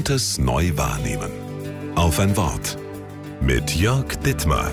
Altes neu wahrnehmen. Auf ein Wort. Mit Jörg Dittmar.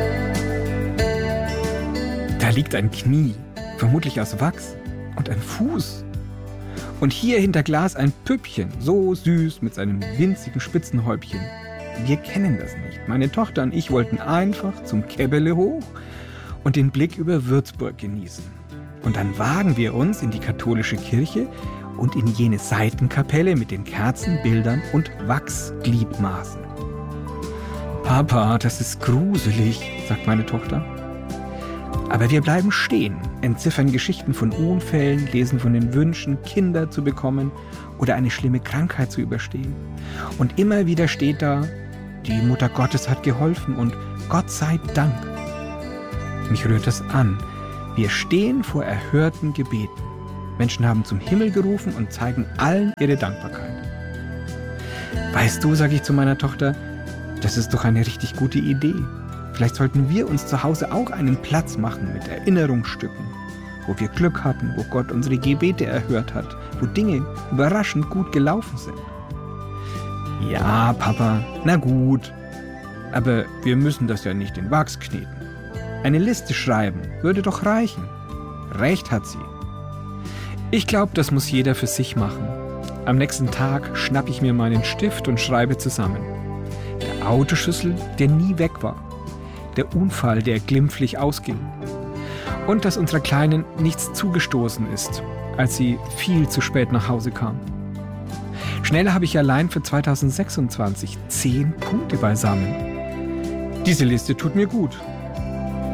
Da liegt ein Knie, vermutlich aus Wachs, und ein Fuß. Und hier hinter Glas ein Püppchen, so süß mit seinem winzigen Spitzenhäubchen. Wir kennen das nicht. Meine Tochter und ich wollten einfach zum Käbbele hoch und den Blick über Würzburg genießen. Und dann wagen wir uns in die katholische Kirche und in jene Seitenkapelle mit den Kerzen, Bildern und Wachsgliedmaßen. Papa, das ist gruselig, sagt meine Tochter. Aber wir bleiben stehen, entziffern Geschichten von Unfällen, lesen von den Wünschen, Kinder zu bekommen oder eine schlimme Krankheit zu überstehen. Und immer wieder steht da, die Mutter Gottes hat geholfen und Gott sei Dank. Mich rührt das an. Wir stehen vor erhörten Gebeten. Menschen haben zum Himmel gerufen und zeigen allen ihre Dankbarkeit. Weißt du, sage ich zu meiner Tochter, das ist doch eine richtig gute Idee. Vielleicht sollten wir uns zu Hause auch einen Platz machen mit Erinnerungsstücken, wo wir Glück hatten, wo Gott unsere Gebete erhört hat, wo Dinge überraschend gut gelaufen sind. Ja, Papa, na gut. Aber wir müssen das ja nicht in Wachs kneten. Eine Liste schreiben würde doch reichen. Recht hat sie. Ich glaube, das muss jeder für sich machen. Am nächsten Tag schnappe ich mir meinen Stift und schreibe zusammen. Der Autoschlüssel, der nie weg war. Der Unfall, der glimpflich ausging. Und dass unserer Kleinen nichts zugestoßen ist, als sie viel zu spät nach Hause kam. Schnell habe ich allein für 2026 10 Punkte beisammen. Diese Liste tut mir gut.